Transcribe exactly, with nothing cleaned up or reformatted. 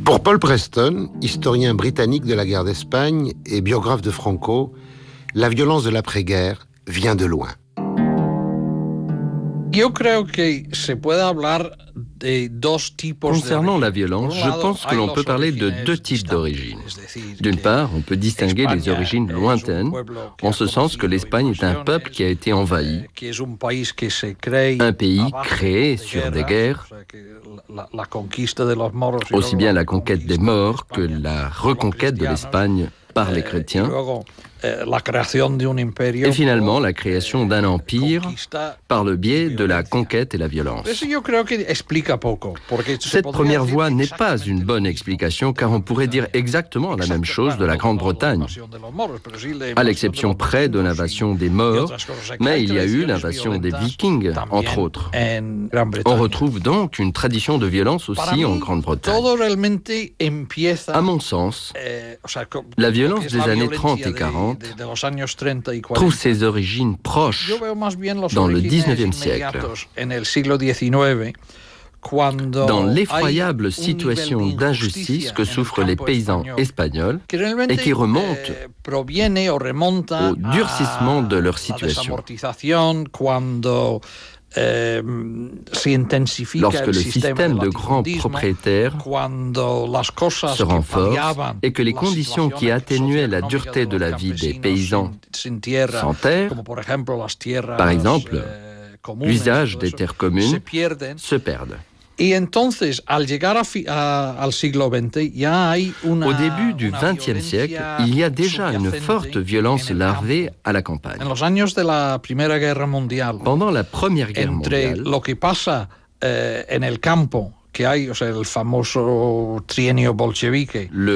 Pour Paul Preston, historien britannique de la guerre d'Espagne et biographe de Franco, la violence de l'après-guerre vient de loin. Concernant la violence, je pense que l'on peut parler de deux types d'origines. D'une part, on peut distinguer les origines lointaines, en ce sens que l'Espagne est un peuple qui a été envahi, un pays créé sur des guerres, aussi bien la conquête des Maures que la reconquête de l'Espagne par les chrétiens, et finalement la création d'un empire par le biais de la conquête et la violence. Cette première voie n'est pas une bonne explication, car on pourrait dire exactement la même chose de la Grande-Bretagne, à l'exception près de l'invasion des Maures, mais il y a eu l'invasion des Vikings, entre autres. On retrouve donc une tradition de violence aussi en Grande-Bretagne. À mon sens, la violence des années trente et quarante trouve ses origines proches dans le dix-neuvième siècle, dans l'effroyable situation d'injustice que souffrent les paysans espagnols et qui remonte au durcissement de leur situation. Lorsque le système de grands propriétaires se renforce et que les conditions qui atténuaient la dureté de la vie des paysans sans terre, par exemple l'usage des terres communes, se perdent. Au début du vingtième siècle, il y a déjà une forte violence larvée à la campagne. Pendant la Première Guerre mondiale, le